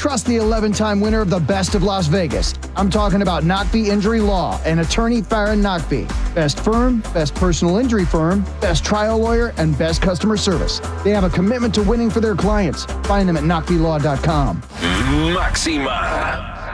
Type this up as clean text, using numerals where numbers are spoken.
trust the 11-time winner of the Best of Las Vegas. I'm talking about Knockby Injury Law and attorney Farron Knockby. Best firm, best personal injury firm, best trial lawyer, and best customer service. They have a commitment to winning for their clients. Find them at knockbylaw.com. Maxima.